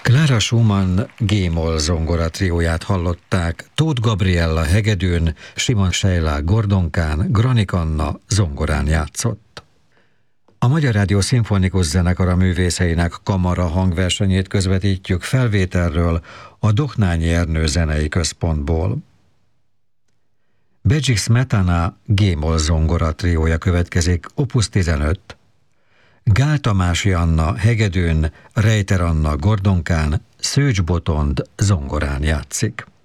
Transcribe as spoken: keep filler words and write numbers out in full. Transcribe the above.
Clara Schumann G-moll zongora trióját hallották, Tóth Gabriella hegedűn, Simon Sejlák gordonkán, Granik Anna zongorán játszott. A Magyar Rádió Szimfonikus Zenekara művészeinek kamara hangversenyét közvetítjük felvételről a Dohnányi Ernő Zenei Központból. Bedřich Smetana G-moll zongora triója következik, opus tizenöt. Gál Tamási Anna hegedűn, Rejter Anna gordonkán, Szőcs Botond zongorán játszik.